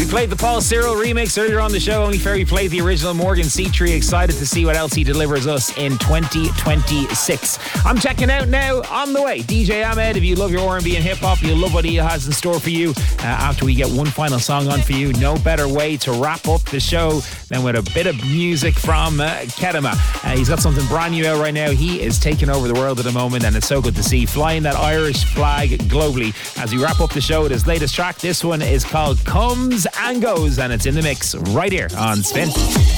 We played the Paul Cyril remix earlier on the show. Only Fair we played the original Morgan C3. Excited to see what else he delivers us in 2026. I'm checking out now on the way. DJ Ahmed, if you love your R&B and hip-hop, you'll love what he has in store for you. After we get one final song on for you, no better way to wrap up the show than with a bit of music from Kedema. He's got something brand new out right now. He is taking over the world at the moment, and it's so good to see, flying that Irish flag globally. As we wrap up the show with his latest track, this one is called Comes and Goes, and it's in the mix right here on Spin.